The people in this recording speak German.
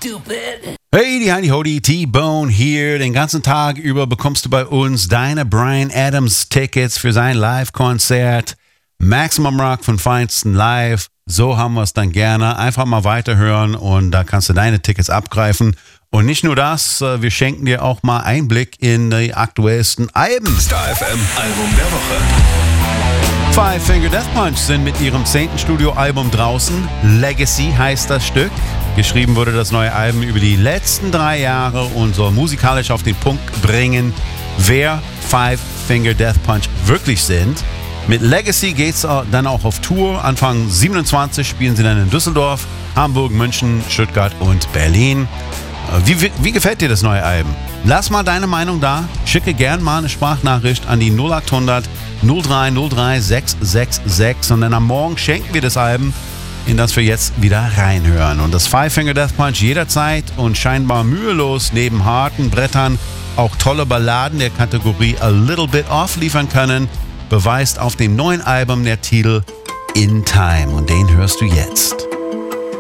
stupid. Hey, die Heidi Hodi, T-Bone hier. Den ganzen Tag über bekommst du bei uns deine Bryan Adams Tickets für sein Live-Konzert. Maximum Rock von Feinsten Live. So haben wir es dann gerne. Einfach mal weiterhören und da kannst du deine Tickets abgreifen. Und nicht nur das, wir schenken dir auch mal Einblick in die aktuellsten Alben. Star FM Album der Woche. Five Finger Death Punch sind mit ihrem 10. Studioalbum draußen. Legacy heißt das Stück. Geschrieben wurde das neue Album über die letzten 3 Jahre und soll musikalisch auf den Punkt bringen, wer Five Finger Death Punch wirklich sind. Mit Legacy geht's dann auch auf Tour. Anfang 27 spielen sie dann in Düsseldorf, Hamburg, München, Stuttgart und Berlin. Wie gefällt dir das neue Album? Lass mal deine Meinung da. Schicke gern mal eine Sprachnachricht an die 0800 0303 666 und dann am Morgen schenken wir das Album, in das wir jetzt wieder reinhören. Und das Five Finger Death Punch jederzeit und scheinbar mühelos neben harten Brettern auch tolle Balladen der Kategorie A Little Bit Off liefern können, beweist auf dem neuen Album der Titel In Time. Und den hörst du jetzt.